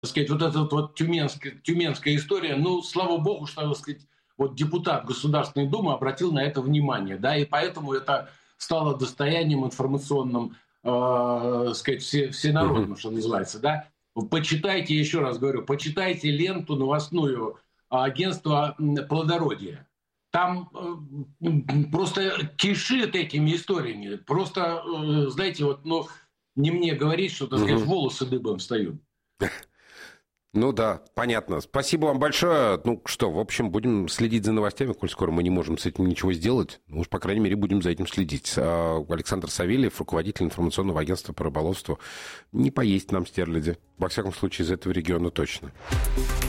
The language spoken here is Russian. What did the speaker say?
так сказать, вот эта вот тюменская история, ну, слава богу, что, так сказать, вот депутат Государственной Думы обратил на это внимание, да, и поэтому это стало достоянием информационным, сказать, всенародным, что называется, да. Почитайте, еще раз говорю, почитайте ленту новостную агентства «Плодородие». Там просто кишит этими историями. Просто, знаете, вот, ну, не мне говорить, что, так сказать, волосы дыбом встают. Ну да, понятно. Спасибо вам большое. Ну что, в общем, будем следить за новостями, коль скоро мы не можем с этим ничего сделать. Ну уж, по крайней мере, будем за этим следить. Александр Савельев, руководитель информационного агентства по рыболовству. Не поесть нам стерляди. Во всяком случае, из этого региона точно.